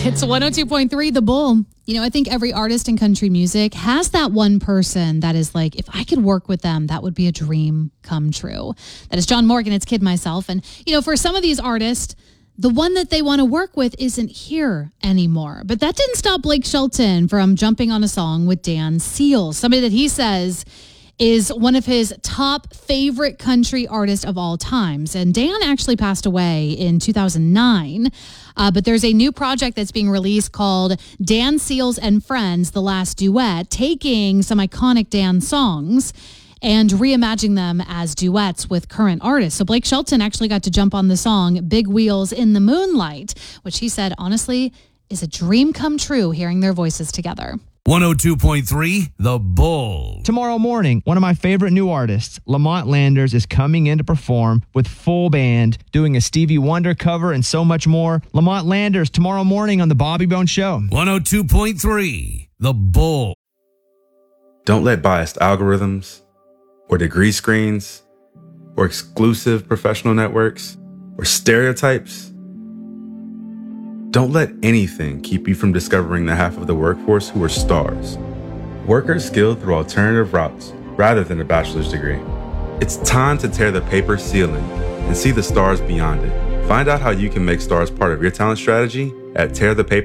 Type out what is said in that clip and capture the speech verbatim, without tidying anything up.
It's one oh two point three The Bull. You know, I think every artist in country music has that one person that is like, if I could work with them, that would be a dream come true. That is John Morgan. It's Kid Myself. And, you know, for some of these artists, the one that they want to work with isn't here anymore. But that didn't stop Blake Shelton from jumping on a song with Dan Seals, somebody that he says is one of his top favorite country artists of all times. And Dan actually passed away in two thousand nine. Uh, but there's a new project that's being released called Dan Seals and Friends, The Last Duet, taking some iconic Dan songs and reimagining them as duets with current artists. So Blake Shelton actually got to jump on the song Big Wheels in the Moonlight, which he said, honestly, is a dream come true hearing their voices together. one oh two point three The Bull. Tomorrow morning, one of my favorite new artists, Lamont Landers, is coming in to perform with full band, doing a Stevie Wonder cover and so much more. Lamont Landers tomorrow morning on The Bobby Bone Show. one oh two point three The Bull. Don't let biased algorithms or degree screens or exclusive professional networks or stereotypes, don't let anything keep you from discovering the half of the workforce who are stars. Workers skilled through alternative routes rather than a bachelor's degree. It's time to tear the paper ceiling and see the stars beyond it. Find out how you can make stars part of your talent strategy at tear the paper